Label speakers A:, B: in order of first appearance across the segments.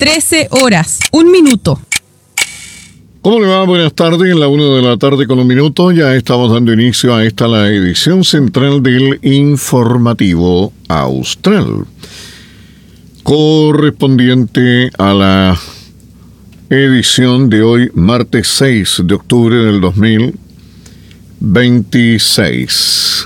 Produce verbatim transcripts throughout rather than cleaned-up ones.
A: trece horas, un minuto.
B: ¿Cómo le va? Buenas tardes, la una de la tarde con un minuto. Ya estamos dando inicio a esta la edición central del Informativo Austral, correspondiente a la edición de hoy, martes seis de octubre del dos mil veintiséis.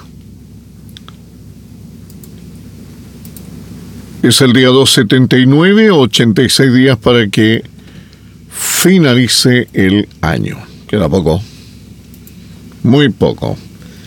B: Es el día doscientos setenta y nueve, ochenta y seis días para que finalice el año. Queda poco, muy poco.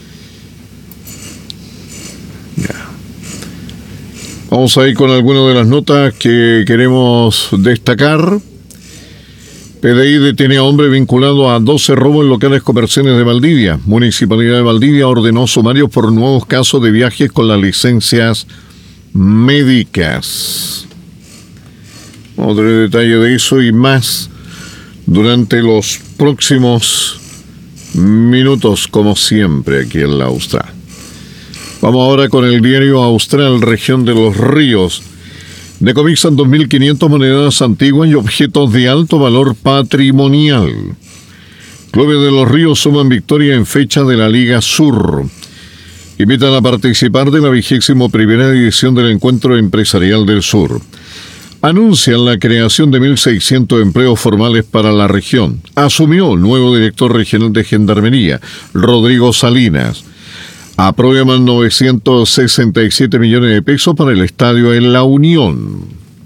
B: Ya. Vamos a ir con algunas de las notas que queremos destacar. P D I detiene a hombre vinculado a doce robos en locales comerciales de Valdivia. Municipalidad de Valdivia ordenó sumarios por nuevos casos de viajes con las licencias médicas. Vamos a tener detalle de eso y más durante los próximos minutos, como siempre, aquí en la Austral. Vamos ahora con el diario Austral, región de los ríos. Decomisan dos mil quinientas monedas antiguas y objetos de alto valor patrimonial. Clubes de los Ríos suman victoria en fecha de la Liga Sur. Invitan a participar de la vigésimo primera edición del Encuentro Empresarial del Sur. Anuncian la creación de mil seiscientos empleos formales para la región. Asumió el nuevo director regional de Gendarmería, Rodrigo Salinas. Aprueban novecientos sesenta y siete millones de pesos para el estadio en La Unión.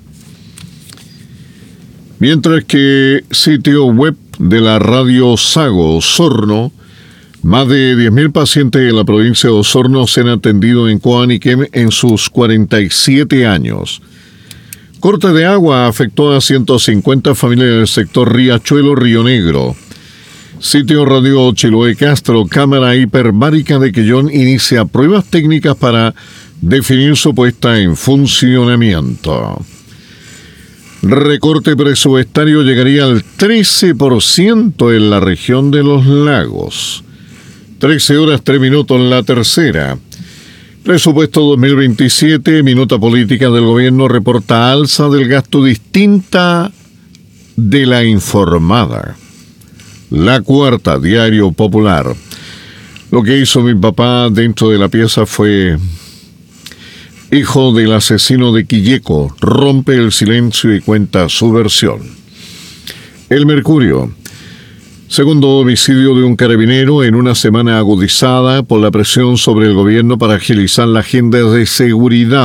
B: Mientras que sitio web de la radio Sago Osorno, más de diez mil pacientes de la provincia de Osorno se han atendido en Coaniquem en sus cuarenta y siete años. Corte de agua afectó a ciento cincuenta familias del sector Riachuelo, Río Negro. Sitio Radio Chiloé Castro, Cámara Hiperbárica de Quellón inicia pruebas técnicas para definir su puesta en funcionamiento. Recorte presupuestario llegaría al trece por ciento en la región de los lagos. trece horas, tres minutos en la tercera. Presupuesto dos mil veintisiete, minuta política del gobierno, reporta alza del gasto distinta de la informada. La cuarta, Diario Popular. Lo que hizo mi papá dentro de la pieza fue: hijo del asesino de Quilleco, rompe el silencio y cuenta su versión. El Mercurio. Segundo homicidio de un carabinero en una semana agudizada por la presión sobre el gobierno para agilizar la agenda de seguridad.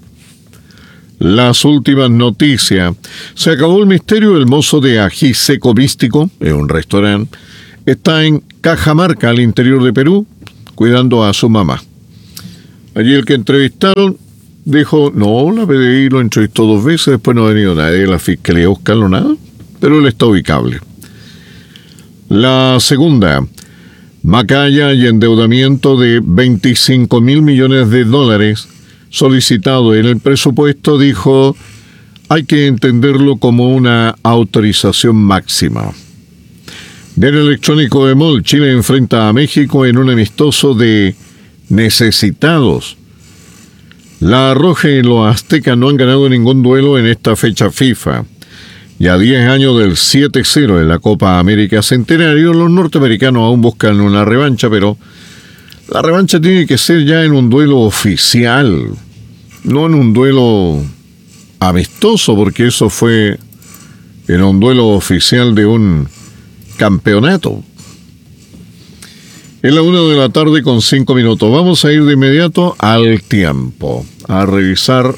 B: Las últimas noticias. Se acabó el misterio del mozo de ají seco místico en un restaurante. Está en Cajamarca, al interior de Perú, cuidando a su mamá. Allí el que entrevistaron dijo: no, la P D I lo entrevistó dos veces, después no ha venido nadie de la fiscalía a buscarlo, nada, pero él está ubicable. La segunda, Macaya y endeudamiento de veinticinco mil millones de dólares solicitado en el presupuesto, dijo: hay que entenderlo como una autorización máxima. Del electrónico de Mol, Chile enfrenta a México en un amistoso de necesitados. La Roja y los Aztecas no han ganado ningún duelo en esta fecha FIFA. Y a diez años del siete cero en la Copa América Centenario, los norteamericanos aún buscan una revancha, pero la revancha tiene que ser ya en un duelo oficial, no en un duelo amistoso, porque eso fue en un duelo oficial de un campeonato. Es la una de la tarde con cinco minutos. Vamos a ir de inmediato al tiempo, a revisar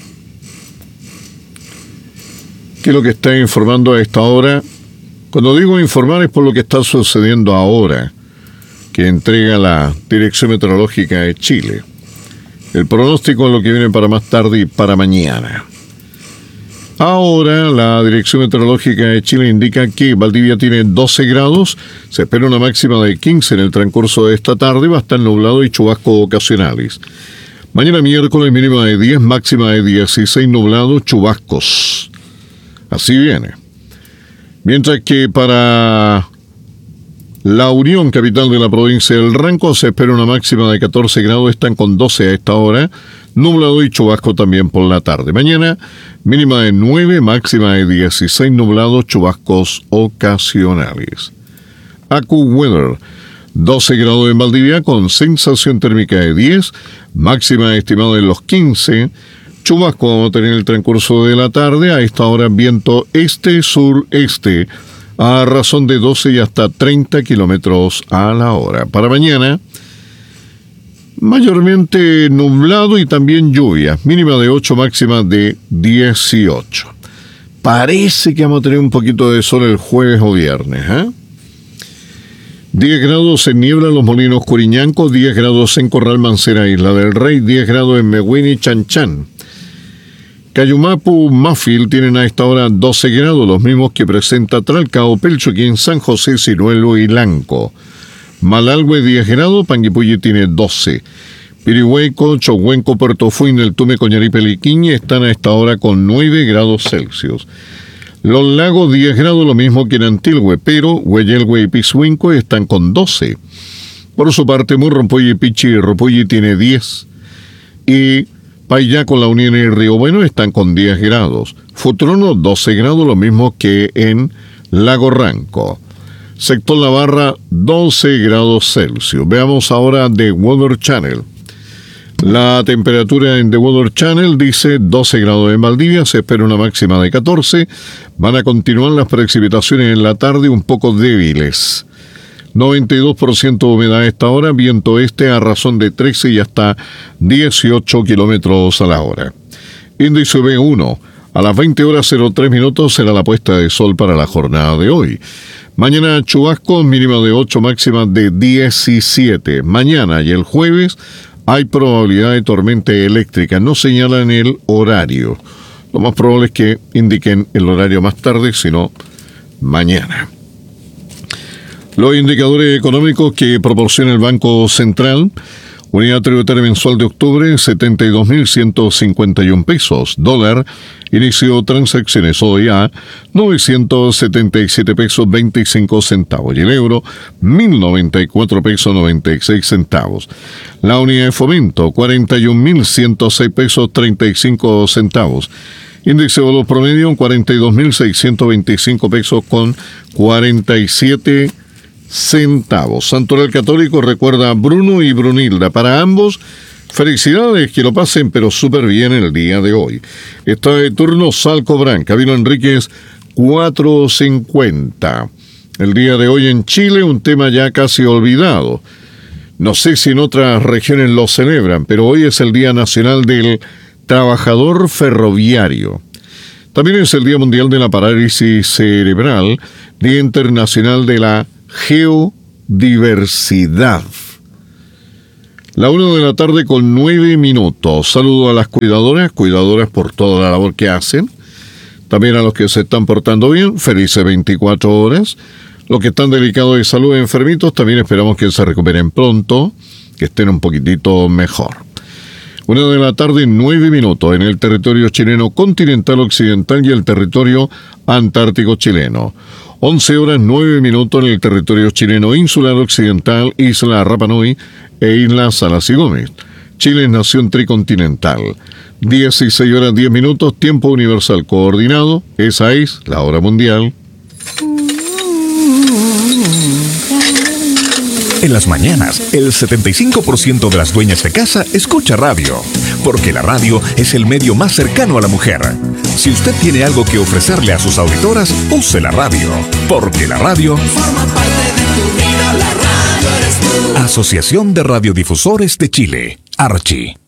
B: qué es lo que está informando a esta hora. Cuando digo informar es por lo que está sucediendo ahora, que entrega la Dirección Meteorológica de Chile. El pronóstico es lo que viene para más tarde y para mañana. Ahora la Dirección Meteorológica de Chile indica que Valdivia tiene doce grados, se espera una máxima de quince en el transcurso de esta tarde, va a estar nublado y chubascos ocasionales. Mañana miércoles mínima de diez, máxima de dieciséis, nublado, chubascos. Así viene. Mientras que para La Unión, capital de la provincia del Ranco, se espera una máxima de catorce grados, están con doce a esta hora, nublado y chubasco también por la tarde. Mañana, mínima de nueve, máxima de dieciséis, nublado, chubascos ocasionales. AccuWeather, doce grados en Valdivia con sensación térmica de diez, máxima estimada en los quince, chubasco vamos a tener el transcurso de la tarde, a esta hora viento este-sureste, a razón de doce y hasta treinta kilómetros a la hora. Para mañana, mayormente nublado y también lluvia, mínima de ocho, máxima de dieciocho. Parece que vamos a tener un poquito de sol el jueves o viernes, ¿eh? diez grados en Niebla, Los Molinos, Curiñanco, diez grados en Corral Mancera, Isla del Rey, diez grados en Mehuini, Chanchán. Cayumapu, Mafil tienen a esta hora doce grados, los mismos que presenta Tralcao, Pelchoquín, San José, Ciruelo y Lanco. Malalhue, diez grados, Panguipulli tiene doce. Pirihueco, Chohuenco, Puerto Fuín, El Tume, Coñaripe, Liquiñe están a esta hora con nueve grados Celsius. Los Lagos, diez grados, lo mismo que en Antilhue, pero Hueyelhue y Pisuinco están con doce. Por su parte, Murrompolli, Pichi y Ropolli tiene diez. Y Payá con La Unión y Río Bueno están con diez grados. Futrono, doce grados, lo mismo que en Lago Ranco. Sector La Barra, doce grados Celsius. Veamos ahora The Weather Channel. La temperatura en The Weather Channel dice doce grados en Valdivia, se espera una máxima de catorce. Van a continuar las precipitaciones en la tarde un poco débiles. noventa y dos por ciento de humedad a esta hora, viento este a razón de trece y hasta dieciocho kilómetros a la hora. Índice B uno, a las veinte horas cero tres minutos será la puesta de sol para la jornada de hoy. Mañana chubasco, mínima de ocho, máxima de diecisiete. Mañana y el jueves hay probabilidad de tormenta eléctrica, no señalan el horario. Lo más probable es que indiquen el horario más tarde, sino mañana. Los indicadores económicos que proporciona el Banco Central: unidad tributaria mensual de octubre, setenta y dos mil ciento cincuenta y un pesos. Dólar inició transacciones hoy a novecientos setenta y siete pesos veinticinco centavos. Y el euro, mil noventa y cuatro pesos noventa y seis centavos. La unidad de fomento, cuarenta y un mil ciento seis pesos treinta y cinco centavos. Índice de valor promedio, cuarenta y dos mil seiscientos veinticinco pesos con cuarenta y siete centavos. Santoral Católico recuerda a Bruno y Brunilda. Para ambos, felicidades, que lo pasen pero súper bien el día de hoy. Está de turno Salco Branca, Vino Enríquez cuatrocientos cincuenta. El día de hoy en Chile, un tema ya casi olvidado. No sé si en otras regiones lo celebran, pero hoy es el Día Nacional del Trabajador Ferroviario. También es el Día Mundial de la Parálisis Cerebral, Día Internacional de la Geodiversidad. La una de la tarde con nueve minutos. Saludo a las cuidadoras, cuidadoras por toda la labor que hacen. También a los que se están portando bien, felices veinticuatro horas. Los que están delicados de salud, enfermitos, también esperamos que se recuperen pronto, que estén un poquitito mejor. Una de la tarde, nueve minutos, en el territorio chileno continental occidental y el territorio antártico chileno. once horas nueve minutos en el territorio chileno insular occidental, Isla Rapa Nui e Isla Salas y Gómez. Chile es nación tricontinental. dieciséis horas diez minutos, tiempo universal coordinado. Esa es la hora mundial.
C: En las mañanas, el setenta y cinco por ciento de las dueñas de casa escucha radio, porque la radio es el medio más cercano a la mujer. Si usted tiene algo que ofrecerle a sus auditoras, use la radio, porque la radio forma parte de tu vida, la radio eres tú. Asociación de Radiodifusores de Chile, Archi.